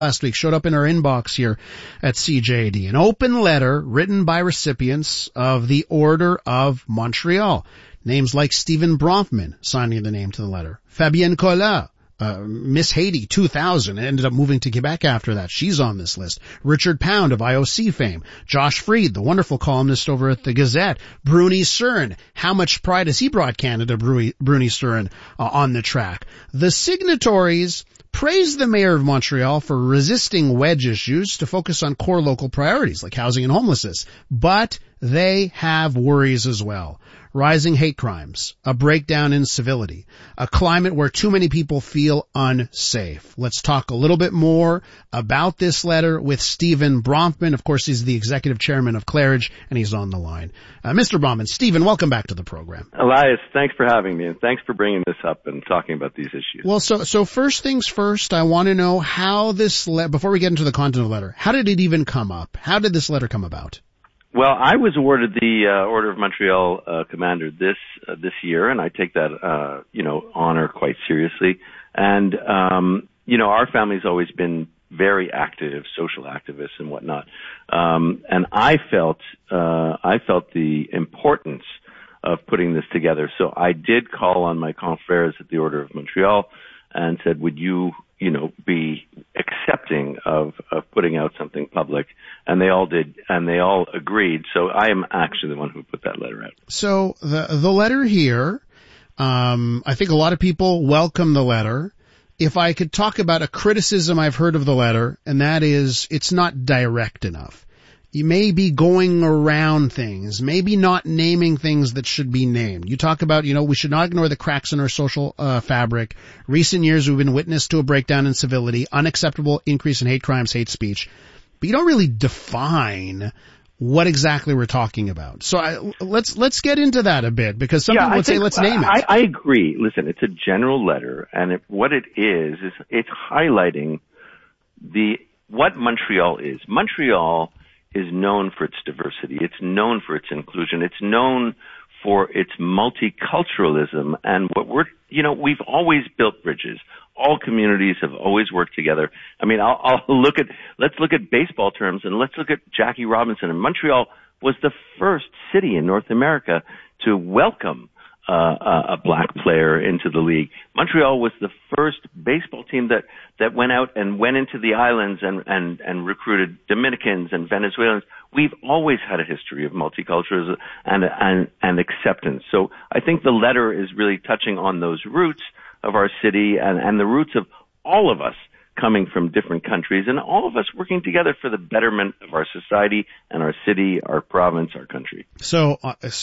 last week showed up in our inbox here at CJAD. An open letter written by recipients of the Order of Montreal. Names like Stephen Bronfman signing the name to the letter. Fabienne Collat, Miss Haiti 2000, ended up moving to Quebec after that. She's on this list. Richard Pound of IOC fame. Josh Freed, the wonderful columnist over at the Gazette. Bruni Stern. How much pride has he brought Canada, Bruni Stern, on the track? The signatories praised the mayor of Montreal for resisting wedge issues to focus on core local priorities like housing and homelessness. But they have worries as well. Rising hate crimes, a breakdown in civility, a climate where too many people feel unsafe. Let's talk a little bit more about this letter with Stephen Bronfman. Of course, he's the executive chairman of Claridge, and he's on the line. Mr. Bronfman, Stephen, welcome back to the program. Elias, thanks for having me, and thanks for bringing this up and talking about these issues. Well, so first things first, I want to know how this before we get into the content of the letter, how did it even come up? How did this letter come about? Well, I was awarded the Order of Montreal Commander this year, and I take that honor quite seriously. And our family's always been very active, social activists and whatnot. And I felt the importance of putting this together. So I did call on my confrères at the Order of Montreal and said, would you be accepting of putting out something public? And they all did, and they all agreed. So I am actually the one who put that letter out. So the letter here, I think a lot of people welcome the letter. If I could talk about a criticism I've heard of the letter, and that is it's not direct enough. You may be going around things, maybe not naming things that should be named. You talk about, we should not ignore the cracks in our social fabric. Recent years, we've been witness to a breakdown in civility, unacceptable increase in hate crimes, hate speech. But you don't really define what exactly we're talking about. So let's get into that a bit, because some people would say, let's name it. I agree. Listen, it's a general letter, and what it is it's highlighting what Montreal is. Montreal is known for its diversity. It's known for its inclusion. It's known for its multiculturalism. And we've always built bridges. All communities have always worked together. I mean, let's look at baseball terms, and let's look at Jackie Robinson. And Montreal was the first city in North America to welcome a black player into the league. Montreal was the first baseball team that went out and went into the islands and recruited Dominicans and Venezuelans. We've always had a history of multiculturalism and acceptance. So I think the letter is really touching on those roots of our city and the roots of all of us coming from different countries, and all of us working together for the betterment of our society and our city, our province, our country. So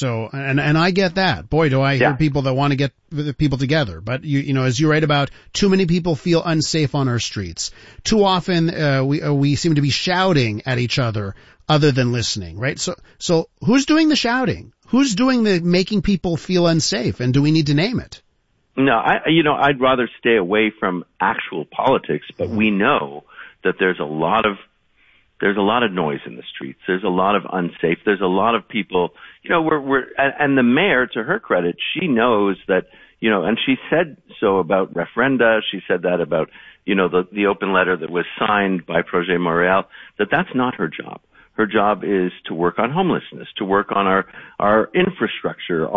I get that. Boy, do I hear people that want to get the people together. But as you write about, too many people feel unsafe on our streets. Too often, we seem to be shouting at each other than listening, right? So who's doing the shouting? Who's doing the making people feel unsafe? And do we need to name it? No, I'd rather stay away from actual politics, but we know that there's a lot of noise in the streets. There's a lot of unsafe. There's a lot of people, and the mayor, to her credit, she knows that, and she said so about referenda. She said that about, the open letter that was signed by Projet Montréal, that's not her job. Her job is to work on homelessness, to work on our infrastructure,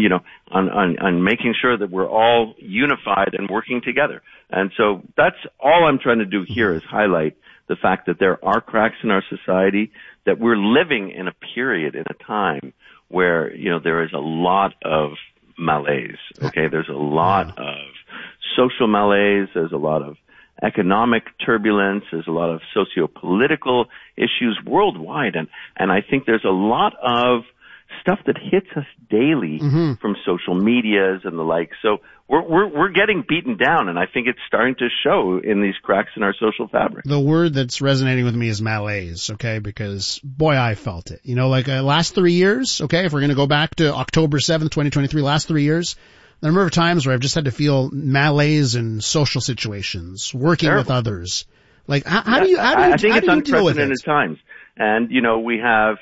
on making sure that we're all unified and working together. And so that's all I'm trying to do here, is highlight the fact that there are cracks in our society, that we're living in a period, in a time where, there is a lot of malaise. Okay. There's a lot of social malaise. There's a lot of economic turbulence. There's a lot of socio-political issues worldwide. And I think there's a lot of stuff that hits us daily from social medias and the like. So we're getting beaten down, and I think it's starting to show in these cracks in our social fabric. The word that's resonating with me is malaise, okay? Because, boy, I felt it. Last 3 years, okay, if we're going to go back to October 7th, 2023, last 3 years, the number of times where I've just had to feel malaise in social situations, working with others. Like, how do you deal with it? I think it's unprecedented times. And, we have,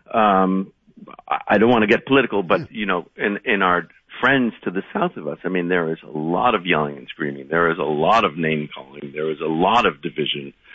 I don't want to get political, but, in our friends to the south of us, I mean, there is a lot of yelling and screaming. There is a lot of name calling. There is a lot of division.